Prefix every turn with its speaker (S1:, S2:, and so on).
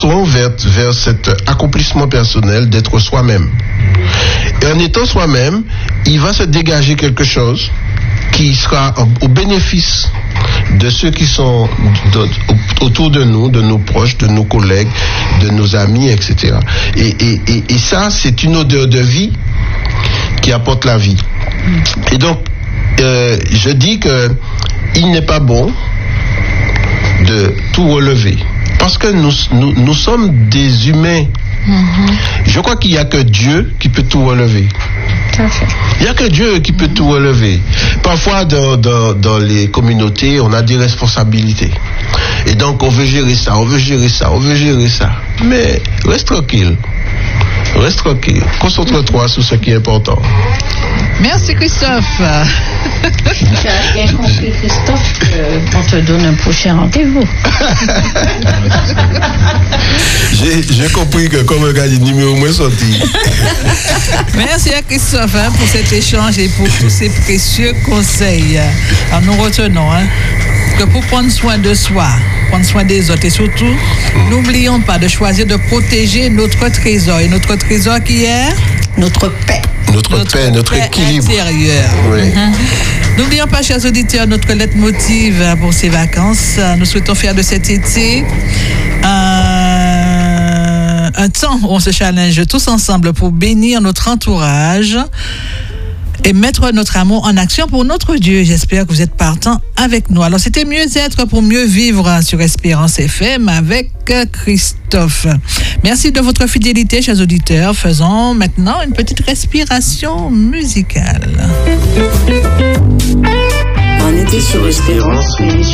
S1: vers cet accomplissement personnel d'être soi-même. Et en étant soi-même, il va se dégager quelque chose qui sera au bénéfice de ceux qui sont autour de nous, de nos proches, de nos collègues, de nos amis, etc. Et ça, c'est une odeur de vie qui apporte la vie. Et donc, je dis que il n'est pas bon de tout relever. Parce que nous sommes des humains. Je crois qu'il n'y a que Dieu qui peut tout relever. Il n'y a que Dieu qui peut tout relever. Parfois, dans les communautés, on a des responsabilités. Et donc, on veut gérer ça. Mais reste tranquille. Concentre-toi sur ce qui est important.
S2: Merci, Christophe.
S3: Tu as bien compris, Christophe, qu'on te donne un prochain rendez-vous.
S1: J'ai compris que comme un gars du numéro moins sorti.
S2: Merci à Christophe pour cet échange et pour tous ces précieux conseils. Alors nous retenons que pour prendre soin de soi, prendre soin des autres et surtout, n'oublions pas de choisir de protéger notre trésor. Et notre trésor qui est
S3: notre paix.
S1: Notre équilibre
S2: intérieur.
S1: Oui.
S2: N'oublions pas, chers auditeurs, notre leitmotiv pour ces vacances. Nous souhaitons faire de cet été un temps où on se challenge tous ensemble pour bénir notre entourage et mettre notre amour en action pour notre Dieu. J'espère que vous êtes partants avec nous. Alors, c'était Mieux être pour mieux vivre sur Espérance FM avec Christophe. Merci de votre fidélité, chers auditeurs. Faisons maintenant une petite respiration musicale.
S3: On était sur Espérance.